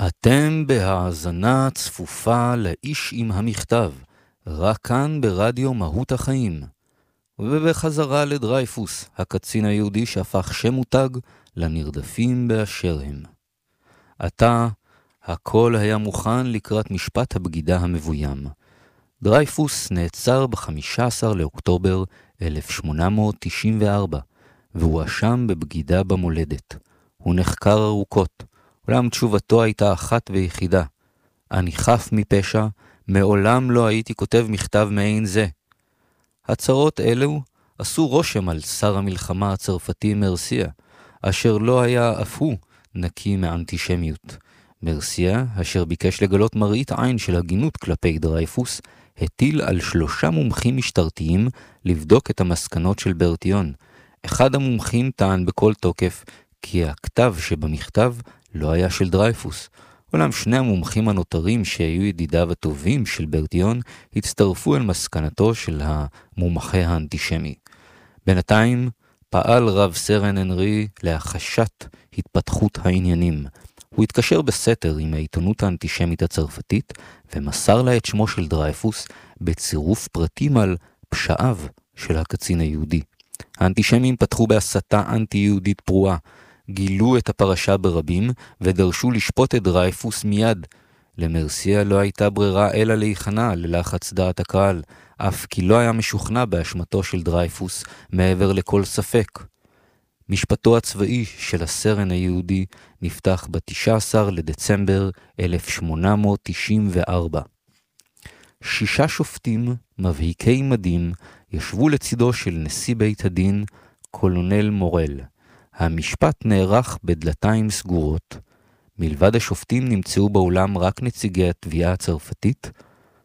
אתם בהאזנה צפופה לאיש עם המכתב, רק כאן ברדיו מהות החיים. ובחזרה לדרייפוס, הקצין היהודי שהפך שם מותג לנרדפים באשר הם. עתה, הכל היה מוכן לקראת משפט הבגידה המבוים. דרייפוס נעצר ב-15 לאוקטובר 1894, והוא אשם בבגידה במולדת. הוא נחקר ארוכות, אולם תשובתו הייתה אחת ויחידה. אני חף מפשע, מעולם לא הייתי כותב מכתב מעין זה. הצהרות אלו עשו רושם על שר המלחמה הצרפתי מרסיה, אשר לא היה אף הוא נקי מאנטישמיות. מרסיה, אשר ביקש לגלות מראית עין של הגינות כלפי דרייפוס, הטיל על 3 מומחים משטרתיים לבדוק את המסקנות של ברטיון. אחד המומחים טען בכל תוקף כי הכתב שבמכתב לא היה של דרייפוס. אולם 2 המומחים הנותרים שהיו ידידיו הטובים של ברטיון הצטרפו אל מסקנתו של המומחה האנטישמי. בינתיים פעל רב סרן הנרי להחשת התפתחות העניינים. הוא התקשר בסתר עם העיתונות האנטישמית הצרפתית ומסר לה את שמו של דרייפוס בצירוף פרטים על פשעיו של הקצין היהודי. האנטישמים פתחו בהסתה אנטי-יהודית פרועה, גילו את הפרשה ברבים ודרשו לשפוט את דרייפוס מיד. למרסיה לא הייתה ברירה אלא להיכנע ללחץ דעת הקהל, אף כי לא היה משוכנע באשמתו של דרייפוס מעבר לכל ספק. משפטו הצבאי של הסרן היהודי נפתח ב-19 לדצמבר 1894. 6 שופטים מבהיקי מדים ישבו לצידו של נשיא בית הדין, קולונל מורל. המשפט נערך בדלתיים סגורות. מלבד השופטים נמצאו באולם רק נציגי התביעה הצרפתית